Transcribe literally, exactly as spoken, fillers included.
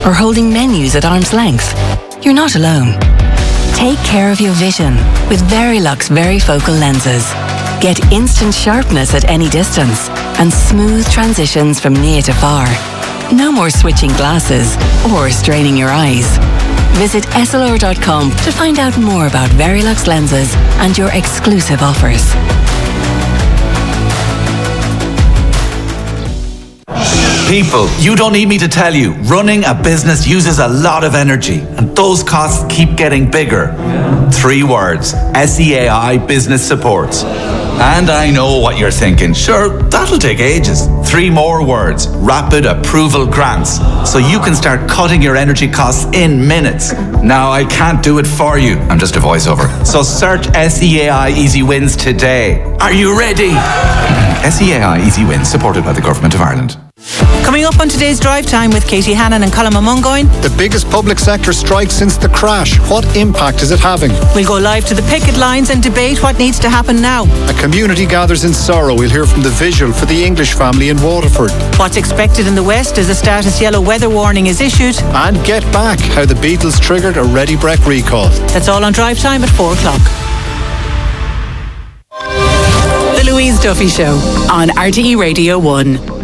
or holding menus at arm's length? You're not alone. Take care of your vision with Verilux Varifocal lenses. Get instant sharpness at any distance and smooth transitions from near to far. No more switching glasses or straining your eyes. Visit S L R dot com to find out more about Verilux lenses and your exclusive offers. People, you don't need me to tell you, running a business uses a lot of energy, and those costs keep getting bigger. Three words: S E A I Business Supports. And I know what you're thinking. Sure, that'll take ages. Three more words: Rapid Approval Grants. So you can start cutting your energy costs in minutes. Now, I can't do it for you. I'm just a voiceover. So search S E A I Easy Wins today. Are you ready? S E A I Easy Wins, supported by the Government of Ireland. Coming up on today's Drive Time with Katie Hannon and Colin Mungoyne. The biggest public sector strike since the crash. What impact is it having? We'll go live to the picket lines and debate what needs to happen now. A community gathers in sorrow. We'll hear from the Visual for the English family in Waterford. What's expected in the West as a status yellow weather warning is issued. And Get Back, how the Beatles triggered a Ready Brek recall. That's all on Drive Time at four o'clock. The Louise Duffy Show on R T E Radio one.